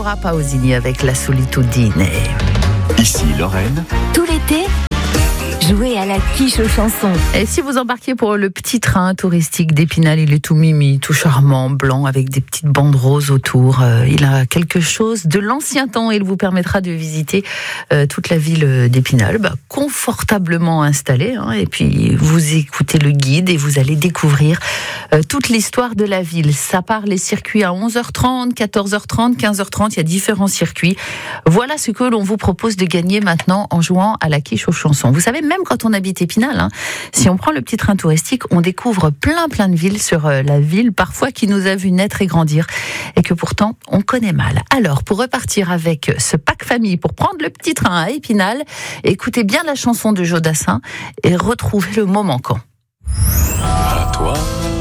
Laura Pausini avec La Solitudine. Ici Lorraine. Tout l'été, jouez à la quiche aux chansons. Et si vous embarquez pour le petit train touristique d'Épinal, il est tout mimi, tout charmant, blanc, avec des petites bandes roses autour. Il a quelque chose de l'ancien temps. Il vous permettra de visiter toute la ville d'Épinal, confortablement installée. Et puis, vous écoutez le guide et vous allez découvrir toute l'histoire de la ville. Ça part les circuits à 11h30, 14h30, 15h30. Il y a différents circuits. Voilà ce que l'on vous propose de gagner maintenant en jouant à la quiche aux chansons. Vous savez, même quand on habite Épinal, si on prend le petit train touristique, on découvre plein de villes sur la ville, parfois qui nous a vu naître et grandir, et que pourtant on connaît mal. Alors, pour repartir avec ce pack famille, pour prendre le petit train à Épinal, écoutez bien la chanson de Jodassin et retrouvez le mot manquant. À toi